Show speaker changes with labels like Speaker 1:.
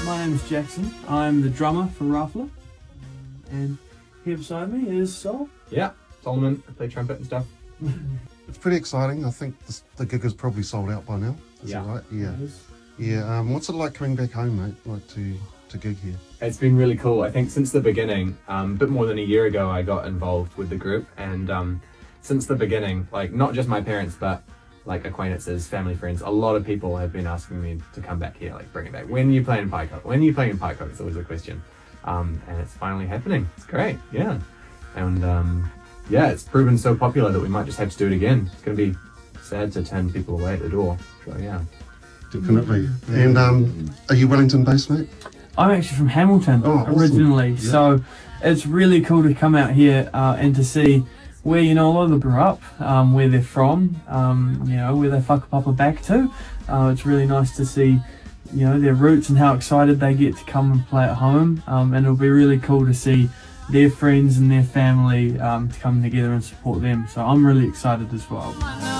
Speaker 1: My name is Jackson. I'm the drummer for Ruffler. And here beside me is Sol.
Speaker 2: Yeah, Solomon. I play trumpet and stuff.
Speaker 3: It's pretty exciting. I think the gig is probably sold out by now. Is
Speaker 2: Yeah.
Speaker 3: that right? Yeah.
Speaker 1: It is.
Speaker 3: Yeah. What's it like coming back home, mate? Like to gig here?
Speaker 2: It's been really cool. I think since the beginning, a bit more than a year ago, I got involved with the group, and since the beginning, like not just my parents, but like acquaintances, family, friends, a lot of people have been asking me to come back here, like bring it back. When are you playing in Paiko? When are you playing in Paiko? It's always a question. And it's finally happening. It's great, yeah. And yeah, it's proven so popular that we might just have to do it again. It's going to be sad to turn people away at the door. So yeah.
Speaker 3: Definitely. And are you Wellington based, mate?
Speaker 1: I'm actually from Hamilton originally,
Speaker 3: Yeah.
Speaker 1: so it's really cool to come out here and to see where, you know, a lot of them grew up, where they're from, you know, where they whakapapa back to. It's really nice to see, you know, their roots and how excited they get to come and play at home, and it'll be really cool to see their friends and their family to come together and support them. So I'm really excited as well.